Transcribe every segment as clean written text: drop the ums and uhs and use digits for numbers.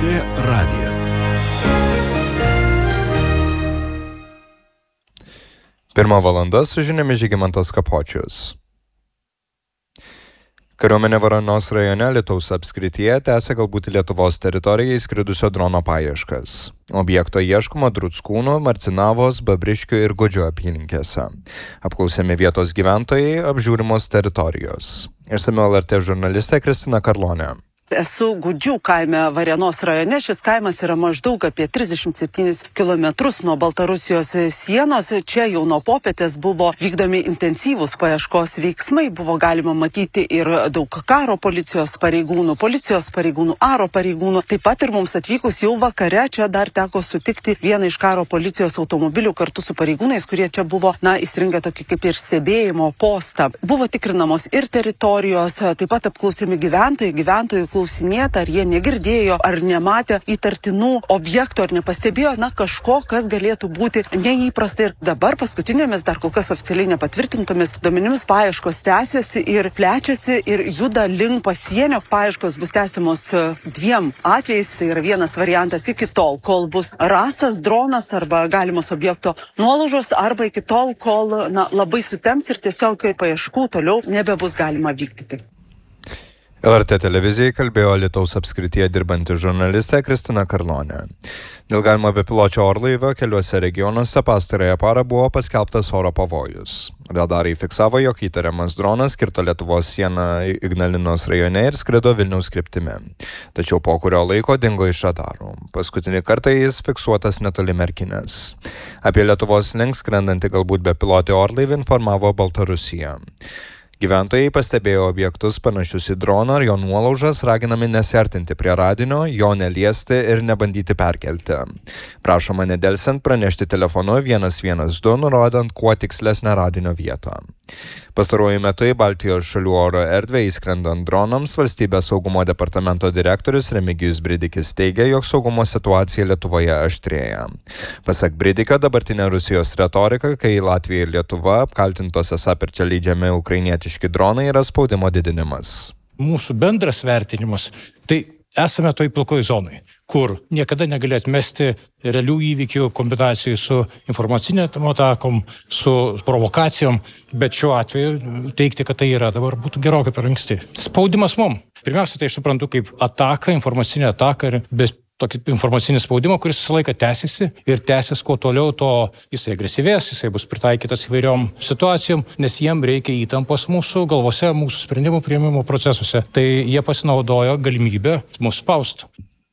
LRT radijas. Pirma valanda su žiniomis Žygimantas Kapočius. Kariuomenė Varėnos rajone Alytaus apskrityje tęsia galbūt Lietuvos teritoriją įskridusio drono paieškas. Objekto ieškoma Druckūnų, Marcinavos, Babriškių ir Gudžio apylinkėse. Apklausiami vietos gyventojai, apžiūrimos teritorijos. Išsamiau LRT žurnalistė Kristina Karlonė. Esu Gudžių kaime Varėnos rajone. Šis kaimas yra maždaug apie 37 km nuo Baltarusijos sienos. Čia jau nuo popietės buvo vykdomi intensyvūs paieškos veiksmai. Buvo galima matyti ir daug karo policijos pareigūnų, aro pareigūnų. Taip pat ir mums atvykus jau vakare čia dar teko sutikti vieną iš karo policijos automobilių kartu su pareigūnais, kurie čia buvo, įsirengę tokį kaip ir stebėjimo postą. Buvo tikrinamos ir teritorijos, taip pat apklausimi gyventojų klausinėta, ar jie negirdėjo, ar nematė įtartinų objektų, ar nepastebėjo, kažko, kas galėtų būti neįprasta. Ir dabar paskutinėmis, dar kol kas oficialiai nepatvirtintomis duomenimis paieškos tęsiasi ir plečiasi ir juda link pasienio. Paieškos bus tęsiamos dviem atvejais. Tai yra vienas variantas iki tol, kol bus rastas dronas arba galimos objekto nuolaužos, arba iki tol, kol labai sutems ir tiesiog paieškų toliau nebebus galima vykdyti. LRT televizijai kalbėjo Alytaus apskrityje dirbanti žurnalistė Kristina Karlonė. Dėl galimo bepiločio orlaivio keliuose regionuose pastarąją parą buvo paskelbtas oro pavojus. Radarai fiksavo, jog įtariamas dronas kirto Lietuvos sieną Ignalinos rajone ir skrido Vilniaus kryptimi. Tačiau po kurio laiko dingo iš radarų. Paskutinį kartą jis fiksuotas netoli Merkinės. Apie Lietuvos link skrendantį galbūt bepilotį orlaivį informavo Baltarusija. Gyventojai pastebėjo objektus panašius į droną ar jo nuolaužas, raginami nesiartinti prie radinio, jo neliesti ir nebandyti perkelti. Prašoma nedelsiant pranešti telefonu 112, nurodant kuo tikslesnę radinio vietą. Pastaruoju metu į Baltijos šalių oro erdvę įskrendant dronams valstybės saugumo departamento direktorius Remigijus Bridikis teigia, jog saugumo situacija Lietuvoje aštrėja. Pasak Bridikio, dabartinė Rusijos retorika, kai Latvija ir Lietuva apkaltintos esą per čia leidžiami ukrainietiški dronai, yra spaudimo didinimas. Mūsų bendras vertinimas, tai esame toj pilkoj zonai, kur niekada negali atmesti realių įvykių kombinacijų su informacinėm atakom, su provokacijom, bet šiuo atveju teikti, kad tai yra dabar būtų gerokai per anksti. Spaudimas mum. Pirmiausia, tai aš suprantu kaip ataka, informacinė ataka ir bez tokį informacinį spaudimą, kuris visą laiką tęsiasi ir tęsis kuo toliau, to jisai agresyvės, jisai bus pritaikytas įvairiom situacijom, nes jiem reikia įtampos mūsų galvose, mūsų sprendimų priėmimo procesuose. Tai jie pasinaudojo galimybę mus spausti.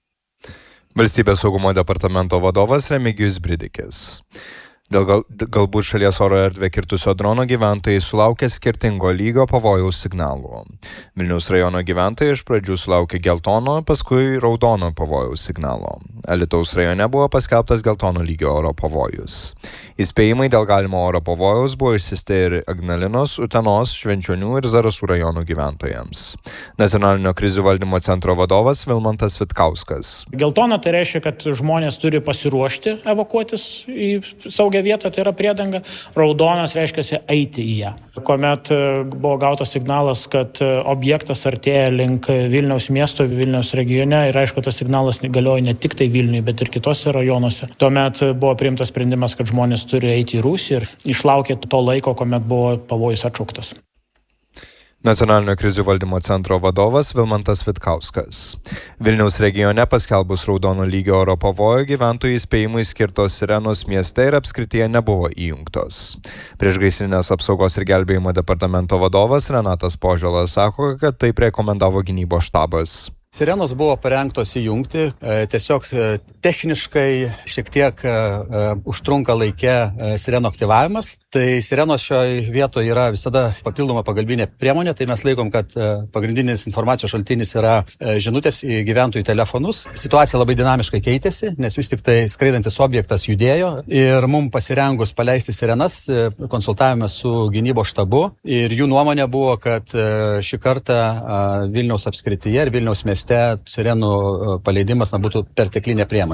Valstybės saugumo departamento vadovas Remigijus Bridikis. Dėl galbūt šalies oro erdvę kirtusio drono gyventojai sulaukė skirtingo lygio pavojaus signalų. Vilniaus rajono gyventojai iš pradžių sulaukė geltono, paskui raudono pavojaus signalo. Alytaus rajone buvo paskelbtas geltono lygio oro pavojus. Įspėjimai dėl galimo oro pavojaus buvo išsiųsti ir Ignalinos, Utenos, Švenčionių ir Zarasų rajonų gyventojams. Nacionalinio krizių valdymo centro vadovas Vilmantas Vitkauskas. Geltona tai reiškia, kad žmonės turi pasiruošti evakuotis į saugią vietą, tai yra priedanga. Raudonas reiškia eiti į ją. Kuomet buvo gautas signalas, kad objektas artėja link Vilniaus miesto, Vilniaus regione ir aišku, tas signalas galioja ne tik tai Vilniui, bet ir kitose rajonuose. Tuomet buvo priimtas sprendimas, kad žmonės turi eiti į Rusiją ir išlaukė to laiko, kuomet buvo pavojus atšauktas. Nacionalinio krizių valdymo centro vadovas Vilmantas Vitkauskas. Vilniaus regione paskelbus raudono lygio oro pavojų gyventojų įspėjimui skirtos sirenos mieste ir apskrityje nebuvo įjungtos. Priešgaisrinės apsaugos ir gelbėjimo departamento vadovas Renatas Požėlas sako, kad taip rekomendavo gynybos štabas. Sirenos buvo parengtos įjungti, tiesiog techniškai šiek tiek užtrunka laike sirenų aktyvavimas. Tai sirenos šioje vietoje yra visada papildoma pagalbinė priemonė, tai mes laikom, kad pagrindinis informacijos šaltinis yra žinutės į gyventojų telefonus. Situacija labai dinamiškai keitėsi, nes vis tik tai skraidantis objektas judėjo ir mums pasirengus paleisti sirenas, konsultavome su gynybos štabu ir jų nuomonė buvo, kad šį kartą Vilniaus apskrityje ir Vilniaus mieste sirenų paleidimas būtų perteklinė priemonė.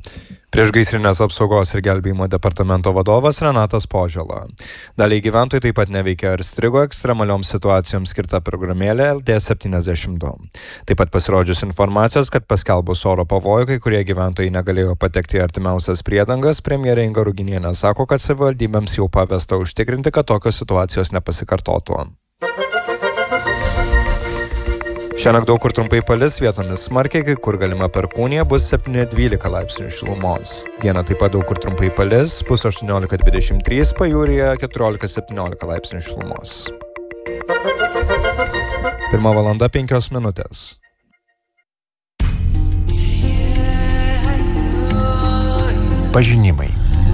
Priešgaisrinės apsaugos ir gelbėjimo departamento vadovas Renatas Požela. Daliai gyventojų taip pat neveikia ar strigo ekstremalioms situacijoms skirta programėlė LD72. Taip pat pasirodžius informacijos, kad paskelbus oro pavojų, kai kurie gyventojai negalėjo patekti į artimiausias priedangas, premjerė Inga Ruginienė sako, kad savivaldybėms jau pavesta užtikrinti, kad tokios situacijos nepasikartotų. Šiandien daug kur trumpai palis, vietomis smarkiai, kai kur galima perkūnija, bus 7-12 laipsnių šilumos. Dieną taip pat daug kur trumpai palis, bus 18-23, pajūryje 14-17 laipsnių šilumos. 1:05. Pažinimai.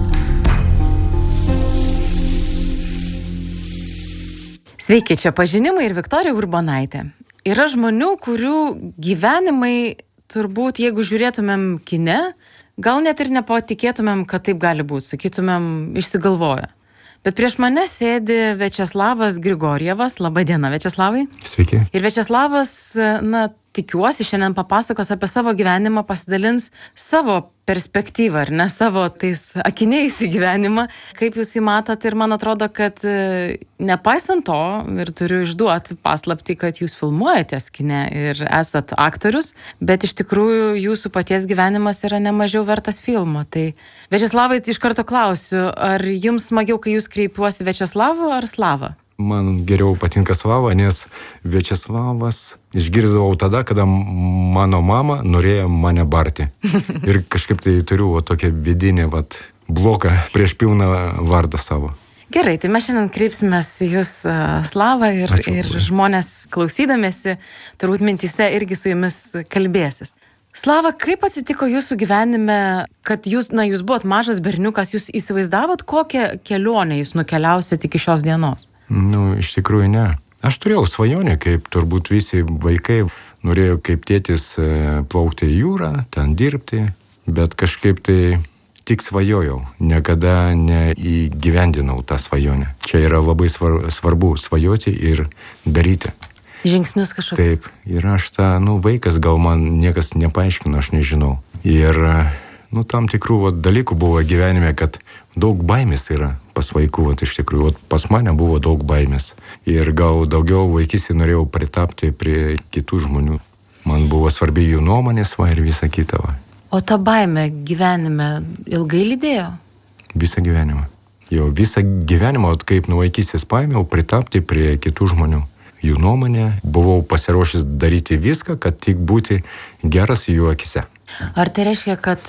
Sveiki, čia Pažinimai ir Viktorija Urbonaitė. Yra žmonių, kurių gyvenimai turbūt, jeigu žiūrėtumėm kine, gal net ir nepatikėtumėm, kad taip gali būti, sakytumėm, išsigalvoja. Bet prieš mane sėdi Viačeslavas Grigorjevas. Labą dieną, Viačeslavai. Sveiki. Ir Viačeslavas, tikiuosi, šiandien papasakos apie savo gyvenimą, pasidalins savo perspektyvą, ar ne, savo tais akiniais į gyvenimą. Kaip jūs jį matot, ir man atrodo, kad nepaisant to, ir turiu išduoti paslaptį, kad jūs filmuojatės kine ir esat aktorius, bet iš tikrųjų jūsų paties gyvenimas yra nemažiau vertas filmo. Tai Viačeslavai, iš karto klausiu, ar jums smagiau, kai jūs kreipiuosi Viačeslavu ar Slava? Man geriau patinka Slava, nes Viačeslavas išgirsdavau tada, kada mano mama norėjo mane barti. Ir kažkaip tai turiu tokią vidinę bloką prieš pilną vardą savo. Gerai, tai mes šiandien kreipsimės į jūs, Slava, ir žmonės klausydamėsi, turbūt mintyse irgi su jumis kalbėsis. Slava, kaip atsitiko jūsų gyvenime, kad jūs buvot mažas berniukas, jūs įsivaizdavot, kokią kelionę jūs nukeliausit iki šios dienos? Iš tikrųjų ne. Aš turėjau svajonę, kaip turbūt visi vaikai, norėjau kaip tėtis plaukti į jūrą, ten dirbti, bet kažkaip tai tik svajojau, niekada neįgyvendinau tą svajonę. Čia yra labai svarbu svajoti ir daryti. Žingsnius kažkokius. Taip, ir aš vaikas, gal man niekas nepaaiškino, aš nežinau. Ir tam tikrų dalykų buvo gyvenime, kad daug baimės yra pas vaikų, iš tikrųjų. Pas mane buvo daug baimės. Ir gal daugiau vaikystėje norėjau pritapti prie kitų žmonių. Man buvo svarbi jų nuomonės ir visa kita. O ta baimė gyvenime ilgai lydėjo? Visą gyvenimą. Jau visą gyvenimą, kaip nuo vaikystės paėmiau, pritapti prie kitų žmonių. Jų nuomonė, buvau pasiruošęs daryti viską, kad tik būti geras jų akise. Ar tai reiškia, kad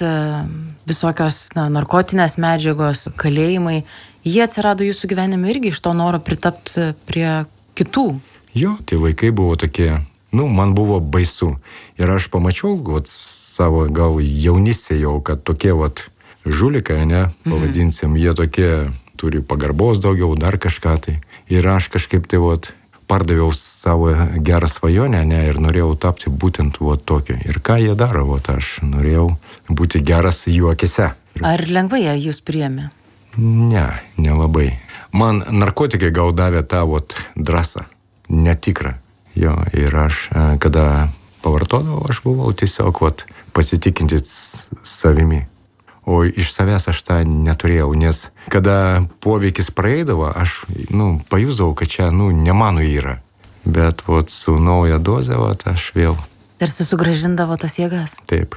visokios narkotinės medžiagos, kalėjimai, jie atsirado jūsų gyvenime irgi iš to noro pritapti prie kitų? Jo, tie laikai buvo tokie, man buvo baisu. Ir aš pamačiau savo gal jaunystėje jau, kad tokie žulikai, pavadinsim, jie tokie turi pagarbos daugiau, dar kažką tai. Ir aš kažkaip tai pardaviau savo gerą svajonę, ir norėjau tapti būtent tokiu. Ir ką jie daro, aš norėjau būti geras jų akise. Ar lengvai jūs priėmė? Ne, nelabai. Man narkotikai gal davė tą drąsą, netikrą. Jo, ir aš, kada pavartodavau, aš buvau tiesiog pasitikinti savimi. O iš savęs aš tą neturėjau, nes kada poveikis praeidavo, aš pajusdavau, kad čia ne mano yra. Bet su nauja doze aš vėl. Tarsi sugrąžindavo tas jėgas. Taip.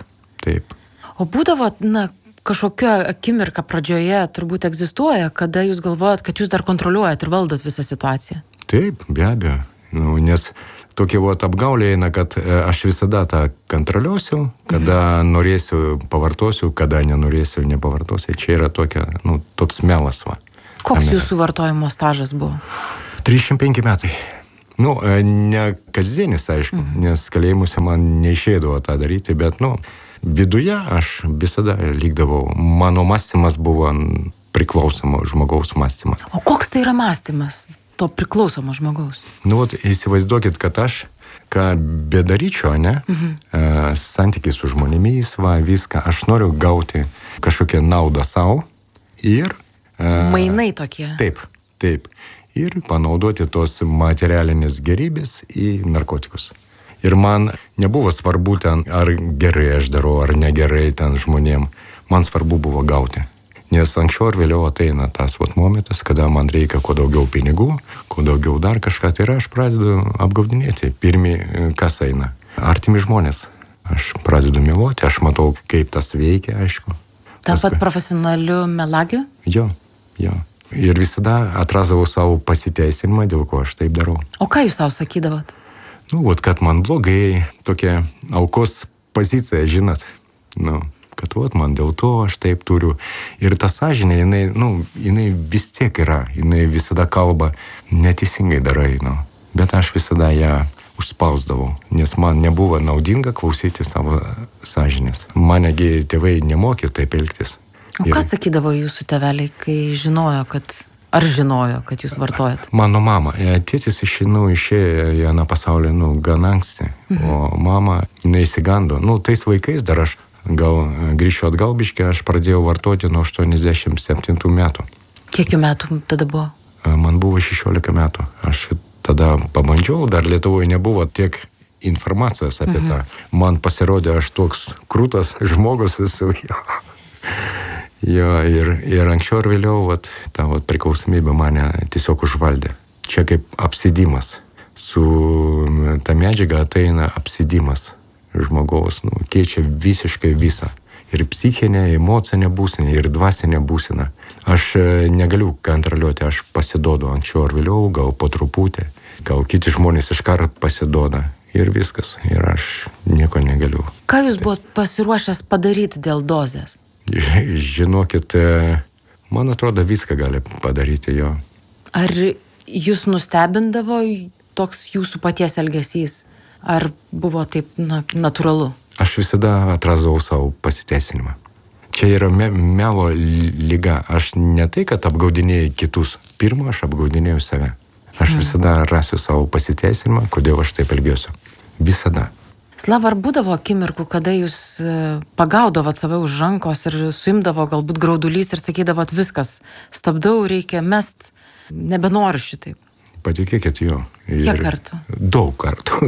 O būdavo, kažkokia akimirka pradžioje turbūt egzistuoja, kada jūs galvojat, kad jūs dar kontroliuojat ir valdot visą situaciją? Taip, be abejo. Nes tokia apgaulė eina, kad aš visada tą kontroliuosiu, kada norėsiu, pavartosiu, kada nenorėsiu, nepavartosiu. Čia yra toks melas. Koks jūsų vartojimo stažas buvo? 35 metai. Ne kasdienis, aišku, nes kalėjimuose man neišėdavo tą daryti, bet, viduje aš visada likdavau. Mano mąstymas buvo priklausomo žmogaus mąstymas. O koks tai yra mąstymas to priklausomo žmogaus? Įsivaizduokit, kad aš, ką bedaryčiau, santykiai su žmonėmis, viską, aš noriu gauti kažkokią naudą savo ir... Mainai tokie. Taip. Ir panaudoti tos materialinės gerybės į narkotikus. Ir man nebuvo svarbu ten, ar gerai aš darau, ar negerai ten žmonėm. man svarbu buvo gauti. Nes anksčiau ar vėliau ateina tas momentas, kada man reikia kuo daugiau pinigų, kuo daugiau dar kažką, tai aš pradedu apgaudinėti. Pirmi, kas eina? Artimi žmonės. Aš pradedu meluoti, aš matau, kaip tas veikia, aišku. Tapat profesionaliu melagiu? Jo. Ir visada atrasdavau savo pasiteisinimą, dėl ko aš taip darau. O ką jūs savo sakydavot? Kad man blogai, tokia aukos pozicija, žinot. Kad man dėl to aš taip turiu. Ir ta sąžinė, jinai vis tiek yra, jinai visada kalba, neteisingai darai, Bet aš visada ją užspausdavau, nes man nebuvo naudinga klausyti savo sąžinės. Manegi tėvai nemokė taip elgtis. O ką sakydavo jūsų tėveliai, kai žinojo, kad jūs vartojat? Mano mama, tėtis išėjo į aną pasaulį, gan anksti, o mama neįsigando. Tais vaikais dar aš gal grįšiu atgal biškį, aš pradėjau vartoti nuo 87 metų. Kiek metų tada buvo? Man buvo 16 metų. Aš tada pabandžiau, dar Lietuvoje nebuvo tiek informacijos apie tą. Man pasirodė, aš toks krūtas žmogus esu. Ir anksčiau ir vėliau ta priklausomybė mane tiesiog užvaldė. Čia kaip apsidimas. Su ta medžiaga ateina apsidimas žmogaus, keičia visiškai visą. Ir psichinė, emocinė būsena, ir dvasinė būsena. Aš negaliu kontroliuoti, aš pasidodu anksčiau ar vėliau, gal po truputį. Gal kiti žmonės iškart pasidoda. Ir viskas. Ir aš nieko negaliu. Ką jūs buvot pasiruošęs padaryti dėl dozės? Žinokit, man atrodo, viską gali padaryti jo. Ar jūs nustebindavo toks jūsų paties elgesys? Ar buvo taip natūralu? Aš visada atrasdavau savo pasiteisinimą. Čia yra melo lyga. Aš ne tai, kad apgaudinėjau kitus. Pirma, aš apgaudinėjau save. Aš visada rasiu savo pasiteisinimą, kodėl aš taip elgiuosi. Visada. Slava, ar būdavo akimirkų, kada jūs pagaudavot save už rankos ir suimdavo galbūt graudulys ir sakydavot viskas, stabdau, reikia mest, nebenoriu šitaip? Patikėkit jo. Kiek kartų? Daug kartų.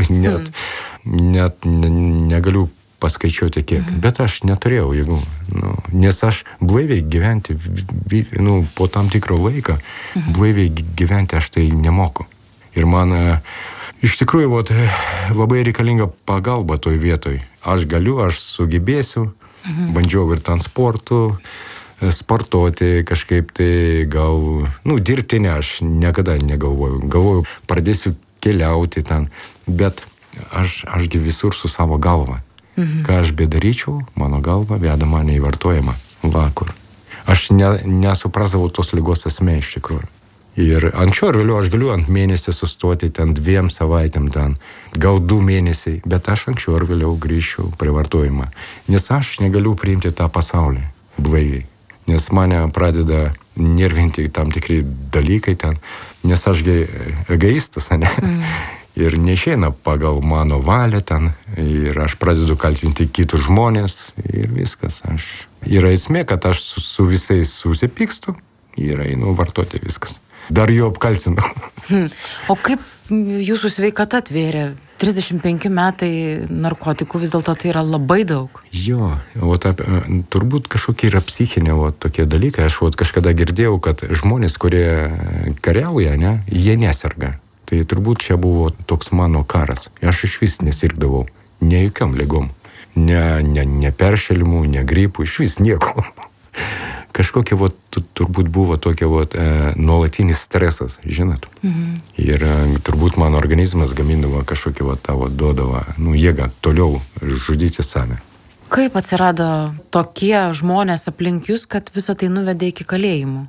Net negaliu paskaičiuoti kiek. Bet aš neturėjau jėgų. Nes aš blaiviai gyventi, po tam tikro laiką, blaiviai gyventi aš tai nemoku. Ir man iš tikrųjų labai reikalinga pagalba toj vietoj. Aš galiu, aš sugebėsiu, bandžiau ir transportu, sportuoti kažkaip tai gal, dirbti ne, aš niekada negalvoju. Galvoju, pradėsiu keliauti ten, bet ašgi visur su savo galva. Ką aš bedaryčiau, mano galva veda mane į vartojimą. Kur. Aš nesuprasdavau tos ligos esmė iš tikrųjų. Ir anksčiau ir vėliau aš galiu ant mėnesį sustoti ten 2 savaitėm ten, gal 2 mėnesiai, bet aš anksčiau ir vėliau grįšiu prie vartojimą. Nes aš negaliu priimti tą pasaulį blaiviai. Nes mane pradeda nervinti tam tikri dalykai ten, nes ašgi egoistas, ne? Ir neišeina pagal mano valią ten, ir aš pradedu kaltinti kitus žmonės, ir viskas. Yra esmė, kad aš su visais susipykstu ir einu vartoti viskas. Dar jo apkaltinu. O kaip jūsų sveikata atvėrė? 35 metai narkotikų, vis dėlto tai yra labai daug. Jo, turbūt kažkokie yra psichinė tokie dalykai. Aš kažkada girdėjau, kad žmonės, kurie kariauja, jie neserga. Tai turbūt čia buvo toks mano karas. Aš iš vis nesirgdavau, ne jokiom ligom. Ne peršalimų, ne gripų, iš vis nieko. Kažkokia turbūt buvo tokia nuolatinis stresas, žinot. Ir turbūt mano organizmas gamindavo kažkokią duodavo jėgą toliau žudyti save. Kaip atsirado tokie žmonės aplink jūs, kad visą tai nuvedė iki kalėjimų?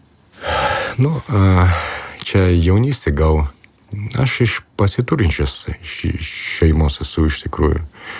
Čia jaunystė gal. Aš iš pasiturinčios šeimos esu iš tikrųjų.